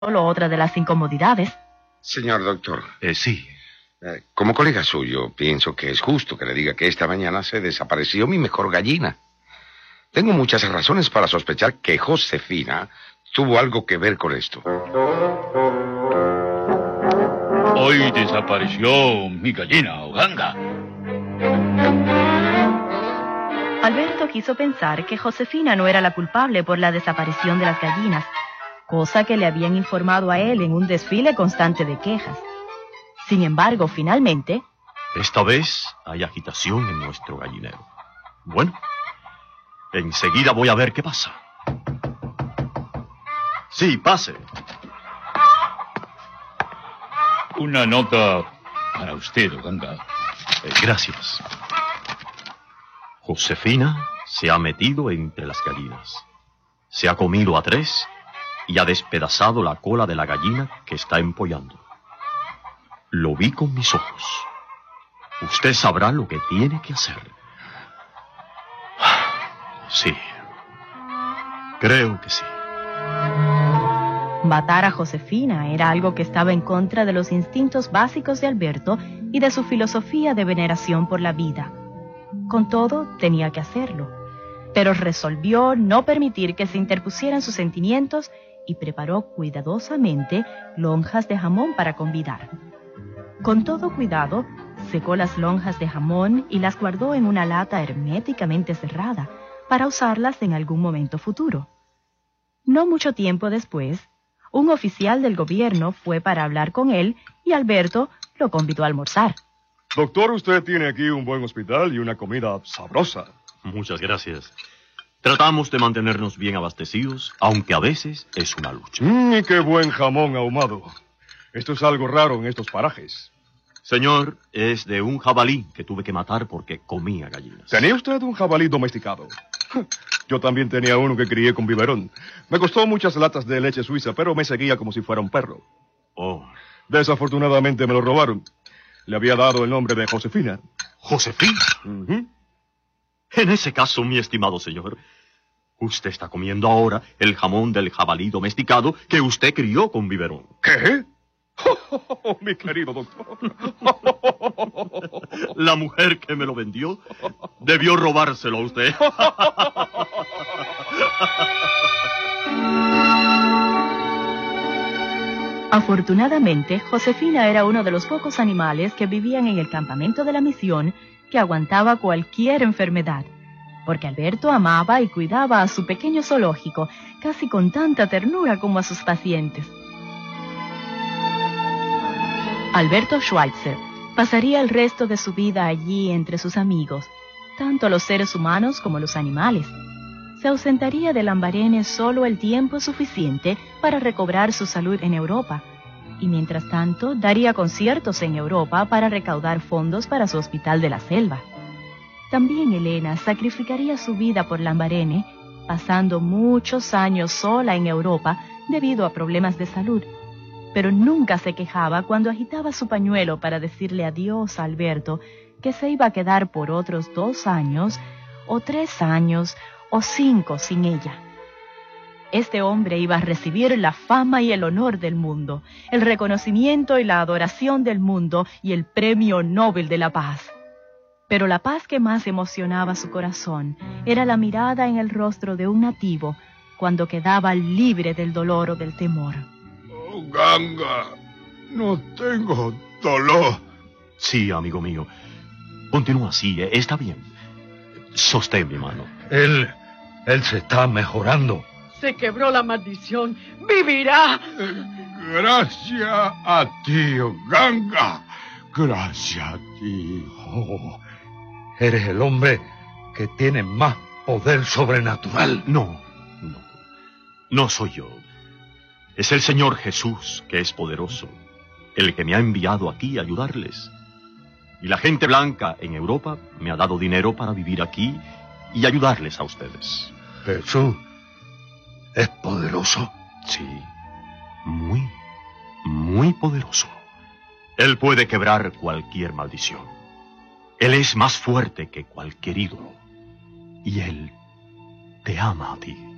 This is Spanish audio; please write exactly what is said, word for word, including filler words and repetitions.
solo otra de las incomodidades. Señor doctor. Eh, sí. Eh, como colega suyo, pienso que es justo que le diga que esta mañana se desapareció mi mejor gallina. Tengo muchas razones para sospechar que Josefina tuvo algo que ver con esto. Hoy desapareció mi gallina, Uganga. Alberto quiso pensar que Josefina no era la culpable por la desaparición de las gallinas, cosa que le habían informado a él en un desfile constante de quejas. Sin embargo, finalmente... Esta vez hay agitación en nuestro gallinero. Bueno, enseguida voy a ver qué pasa. Sí, pase. Una nota para usted, Uganga. Eh, gracias. Josefina se ha metido entre las gallinas. Se ha comido a tres y ha despedazado la cola de la gallina que está empollando. Lo vi con mis ojos. Usted sabrá lo que tiene que hacer. Sí. Creo que sí. Matar a Josefina era algo que estaba en contra de los instintos básicos de Alberto y de su filosofía de veneración por la vida. Con todo, tenía que hacerlo, pero resolvió no permitir que se interpusieran sus sentimientos y preparó cuidadosamente lonjas de jamón para convidar. Con todo cuidado, secó las lonjas de jamón y las guardó en una lata herméticamente cerrada para usarlas en algún momento futuro. No mucho tiempo después, un oficial del gobierno fue para hablar con él y Alberto lo convidó a almorzar. Doctor, usted tiene aquí un buen hospital y una comida sabrosa. Muchas gracias. Tratamos de mantenernos bien abastecidos, aunque a veces es una lucha. Mm, y qué buen jamón ahumado. Esto es algo raro en estos parajes. Señor, es de un jabalí que tuve que matar porque comía gallinas. ¿Tenía usted un jabalí domesticado? Yo también tenía uno que crié con biberón. Me costó muchas latas de leche suiza, pero me seguía como si fuera un perro. Oh. Desafortunadamente me lo robaron. Le había dado el nombre de Josefina. ¿Josefina? Uh-huh. En ese caso, mi estimado señor, usted está comiendo ahora el jamón del jabalí domesticado que usted crió con biberón. ¿Qué? Oh, oh, oh, mi querido doctor. La mujer que me lo vendió debió robárselo a usted. Afortunadamente, Josefina era uno de los pocos animales que vivían en el campamento de la misión que aguantaba cualquier enfermedad, porque Alberto amaba y cuidaba a su pequeño zoológico casi con tanta ternura como a sus pacientes. Alberto Schweitzer pasaría el resto de su vida allí entre sus amigos, tanto los seres humanos como los animales. Se ausentaría de Lambarene solo el tiempo suficiente para recobrar su salud en Europa, y mientras tanto daría conciertos en Europa para recaudar fondos para su hospital de la selva. También Elena sacrificaría su vida por Lambarene, pasando muchos años sola en Europa debido a problemas de salud, pero nunca se quejaba cuando agitaba su pañuelo para decirle adiós a Alberto, que se iba a quedar por otros dos años, o tres años, o cinco sin ella. Este hombre iba a recibir la fama y el honor del mundo, el reconocimiento y la adoración del mundo y el premio Nobel de la Paz. Pero la paz que más emocionaba su corazón era la mirada en el rostro de un nativo cuando quedaba libre del dolor o del temor. Uganga, no tengo dolor. Sí, amigo mío. Continúa así, está bien. Sostén mi mano. Él, él se está mejorando. Se quebró la maldición. ¡Vivirá! Gracias a ti, Uganga. Gracias a ti. Oh, eres el hombre que tiene más poder sobrenatural. No, no. No soy yo. Es el Señor Jesús que es poderoso, el que me ha enviado aquí a ayudarles. Y la gente blanca en Europa me ha dado dinero para vivir aquí y ayudarles a ustedes. Jesús es poderoso. Sí, muy, muy poderoso. Él puede quebrar cualquier maldición. Él es más fuerte que cualquier ídolo. Y Él te ama a ti.